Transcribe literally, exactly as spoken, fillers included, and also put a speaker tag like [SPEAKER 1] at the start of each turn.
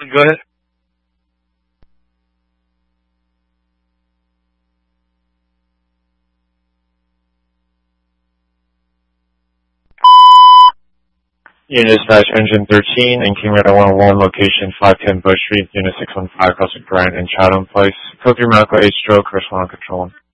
[SPEAKER 1] Go ahead. Unit dispatch engine thirteen and King Radar one oh one, location five ten Bush Street, Unit six one five, Russell Grant and Chatham Place. Code three medical eight stroke, corresponding control.